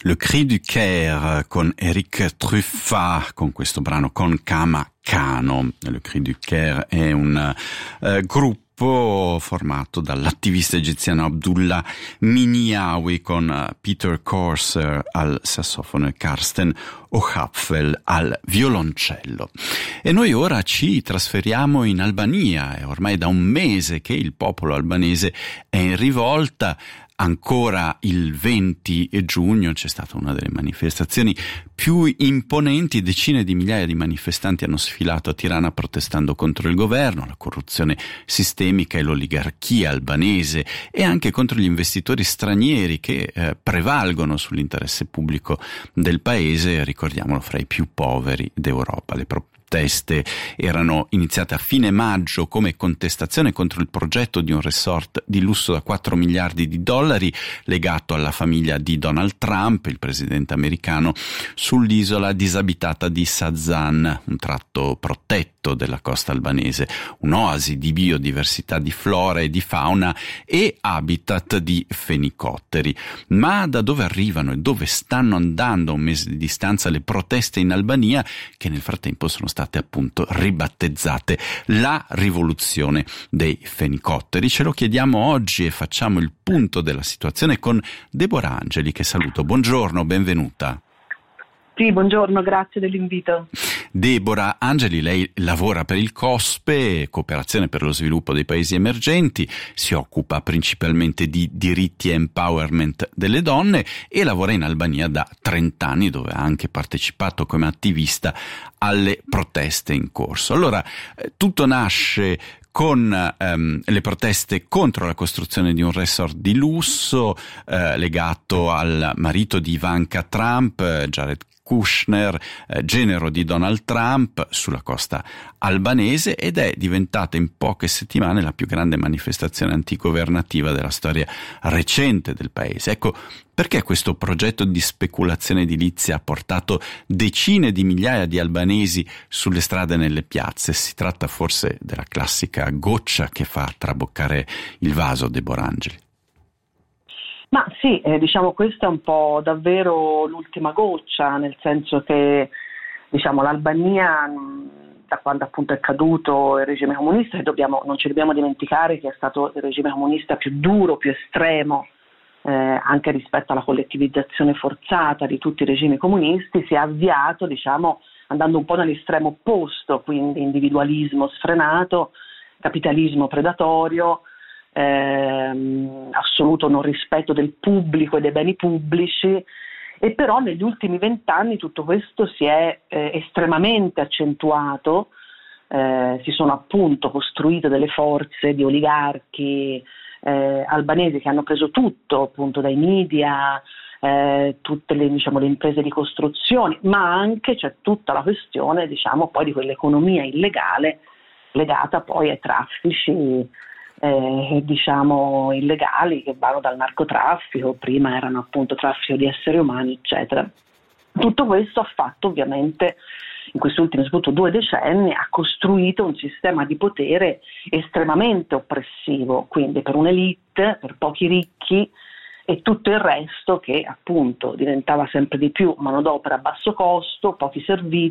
Le Cri du Caire con Eric Truffat, con questo brano con Kama Kano. Le Cri du Caire è un gruppo formato dall'attivista egiziano Abdullah Miniawi con Peter Corser al sassofono e Karsten O'Hapfel al violoncello. E noi ora ci trasferiamo in Albania. È ormai da un mese che il popolo albanese è in rivolta. Ancora il 20 giugno c'è stata una delle manifestazioni più imponenti. Decine di migliaia di manifestanti hanno sfilato a Tirana protestando contro il governo, la corruzione sistemica e l'oligarchia albanese e anche contro gli investitori stranieri che prevalgono sull'interesse pubblico del paese, ricordiamolo, fra i più poveri d'Europa. Le proteste erano iniziate a fine maggio come contestazione contro il progetto di un resort di lusso da 4 miliardi di dollari legato alla famiglia di Donald Trump, il presidente americano, sull'isola disabitata di Sazan, un tratto protetto della costa albanese, un'oasi di biodiversità di flora e di fauna e habitat di fenicotteri. Ma da dove arrivano e dove stanno andando a un mese di distanza le proteste in Albania, che nel frattempo sono state appunto ribattezzate la rivoluzione dei fenicotteri? Ce lo chiediamo oggi e facciamo il punto della situazione con Deborah Angeli, che saluto. Buongiorno, benvenuta. Sì, buongiorno, grazie dell'invito. Deborah Angeli, lei lavora per il COSPE, Cooperazione per lo Sviluppo dei Paesi Emergenti, si occupa principalmente di diritti e empowerment delle donne e lavora in Albania da 30 anni, dove ha anche partecipato come attivista alle proteste in corso. Allora, tutto nasce con le proteste contro la costruzione di un resort di lusso legato al marito di Ivanka Trump, Jared Kushner, genero di Donald Trump, sulla costa albanese, ed è diventata in poche settimane la più grande manifestazione antigovernativa della storia recente del paese. Ecco, perché questo progetto di speculazione edilizia ha portato decine di migliaia di albanesi sulle strade e nelle piazze? Si tratta forse della classica goccia che fa traboccare il vaso, Deborah Angeli. Ma sì, diciamo questa è un po' davvero l'ultima goccia, nel senso che diciamo l'Albania, da quando appunto è caduto il regime comunista, non ci dobbiamo dimenticare che è stato il regime comunista più duro, più estremo, anche rispetto alla collettivizzazione forzata di tutti i regimi comunisti, si è avviato diciamo andando un po' nell'estremo opposto, quindi individualismo sfrenato, capitalismo predatorio, assoluto non rispetto del pubblico e dei beni pubblici. E però negli ultimi 20 anni tutto questo si è estremamente accentuato, si sono appunto costruite delle forze di oligarchi albanesi che hanno preso tutto appunto dai media, tutte le imprese di costruzioni, ma anche c'è tutta la questione diciamo poi di quell'economia illegale legata poi ai traffici diciamo illegali che vanno dal narcotraffico, prima erano appunto traffico di esseri umani, eccetera. Tutto questo ha fatto ovviamente in questi ultimi soprattutto 2 decenni ha costruito un sistema di potere estremamente oppressivo, quindi per un'elite, per pochi ricchi e tutto il resto che appunto diventava sempre di più manodopera a basso costo, pochi servizi,